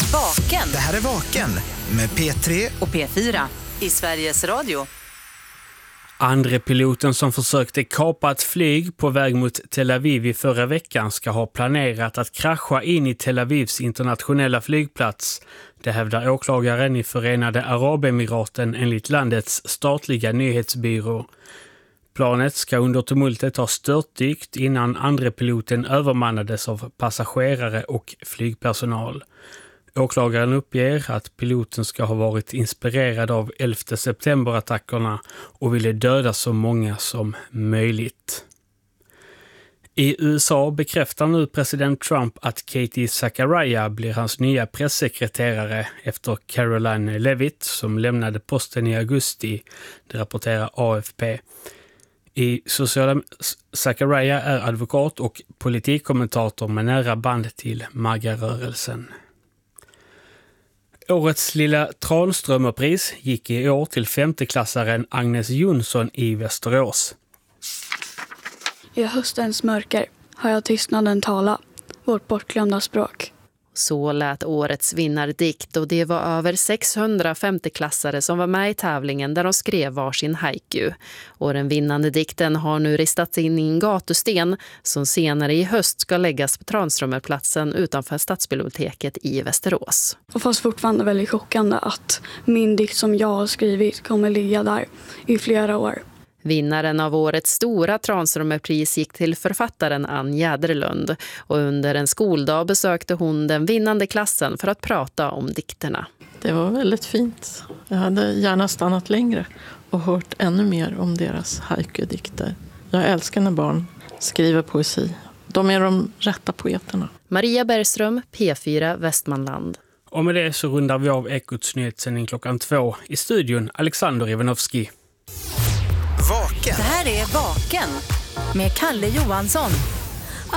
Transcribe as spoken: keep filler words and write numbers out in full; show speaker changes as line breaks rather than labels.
Vaken.
Det här är Vaken med P tre
och P fyra i Sveriges Radio.
Andre piloten som försökte kapa ett flyg på väg mot Tel Aviv i förra veckan ska ha planerat att krascha in i Tel Avivs internationella flygplats. Det hävdar åklagaren i Förenade Arabemiraten enligt landets statliga nyhetsbyrå. Planet ska under tumultet ha störtdykt innan andre piloten övermannades av passagerare och flygpersonal. Åklagaren uppger att piloten ska ha varit inspirerad av elfte september-attackerna och ville döda så många som möjligt. I U S A bekräftar nu president Trump att Katie Zachariah blir hans nya pressekreterare efter Caroline Levitt som lämnade posten i augusti, det rapporterar A F P. I sociala Zachariah är advokat och politikkommentator med nära band till MAGA-rörelsen. Årets lilla Tranströmerpris gick i år till femteklassaren Agnes Jonsson i Västerås.
I höstens mörker har jag tystnaden tala, vårt bortglömda språk.
Så lät årets vinnardikt och det var över sexhundra femteklassare som var med i tävlingen där de skrev varsin haiku. Och den vinnande dikten har nu ristats in i en gatusten som senare i höst ska läggas på Tranströmerplatsen utanför Stadsbiblioteket i Västerås.
Och fast fortfarande väldigt chockande att min dikt som jag har skrivit kommer ligga där i flera år.
Vinnaren av årets stora Tranströmerpris gick till författaren Ann Jäderlund och under en skoldag besökte hon den vinnande klassen för att prata om dikterna.
Det var väldigt fint. Jag hade gärna stannat längre och hört ännu mer om deras haiku-dikter. Jag älskar när barn skriver poesi. De är de rätta poeterna.
Maria Bergström, P fyra Västmanland.
Och med det så rundar vi av Ekots nyhetssändning klockan två. I studion Alexander Ivanovski.
Vaken.
Det här är Vaken med Kalle Johansson.